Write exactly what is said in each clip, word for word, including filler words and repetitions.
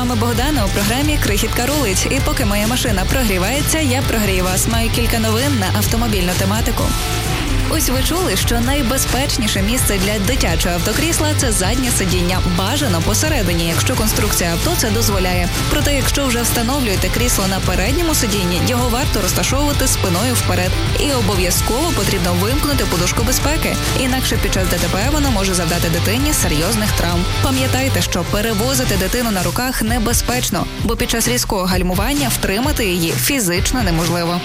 вами Богдана у програмі «Крихітка рулить». І поки моя машина прогрівається, я прогрію вас. Маю кілька новин на автомобільну тематику. Ось ви чули, що найбезпечніше місце для дитячого автокрісла – це заднє сидіння. Бажано посередині, якщо конструкція авто це дозволяє. Проте, якщо вже встановлюєте крісло на передньому сидінні, його варто розташовувати спиною вперед. І обов'язково потрібно вимкнути подушку безпеки. Інакше під час ДТП вона може завдати дитині серйозних травм. Пам'ятайте, що перевозити дитину на руках небезпечно, бо під час різкого гальмування втримати її фізично неможливо.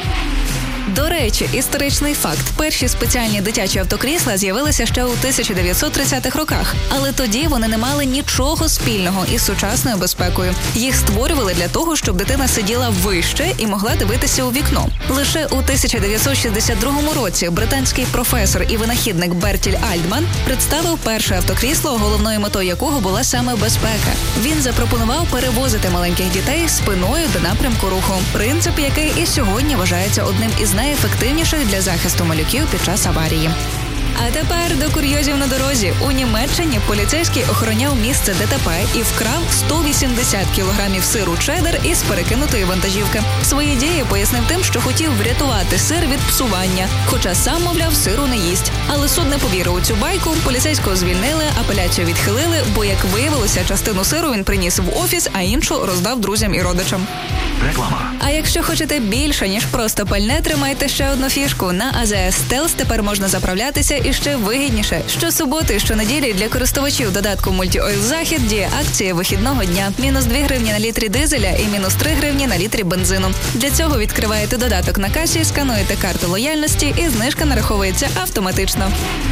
До речі, історичний факт. Перші спеціальні дитячі автокрісла з'явилися ще у тисяча дев'ятсот тридцятих роках. Але тоді вони не мали нічого спільного із сучасною безпекою. Їх створювали для того, щоб дитина сиділа вище і могла дивитися у вікно. Лише у тисяча дев'ятсот шістдесят другому році британський професор і винахідник Бертіль Альтман представив перше автокрісло, головною метою якого була саме безпека. Він запропонував перевозити маленьких дітей спиною до напрямку руху. Принцип, який і сьогодні вважається одним із найефективніших для захисту малюків під час аварії. А тепер до курйозів на дорозі. У Німеччині поліцейський охороняв місце ДТП і вкрав сто вісімдесят кілограмів сиру чеддер із перекинутої вантажівки. Свої дії пояснив тим, що хотів врятувати сир від псування, хоча сам, мовляв, сиру не їсть. Але суд не повірив у цю байку, поліцейського звільнили, апеляцію відхилили, бо, як виявилося, частину сиру він приніс в офіс, а іншу роздав друзям і родичам. Реклама. А якщо хочете більше, ніж просто пальне, тримайте ще одну фішку. На ей зет ес Stealth тепер можна заправлятися і ще вигідніше. Щосуботи і щонеділі для користувачів додатку Multi-Oil Захід діє акція вихідного дня. Мінус дві гривні на літрі дизеля і мінус три гривні на літрі бензину. Для цього відкриваєте додаток на касі, скануєте карту лояльності і знижка нараховується автоматично.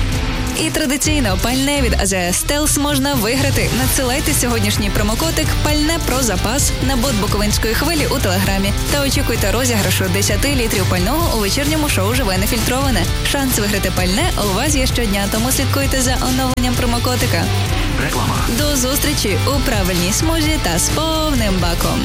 І традиційно пальне від ей зет ес Stealth можна виграти. Надсилайте сьогоднішній промокодик «Пальне про запас» на бот Буковинської хвилі у Телеграмі. Та очікуйте розіграшу десять літрів пального у вечірньому шоу «Живе нефільтроване». Шанс виграти пальне у вас є щодня, тому слідкуйте за оновленням промокодика. Реклама. До зустрічі у правильній смузі та з повним баком.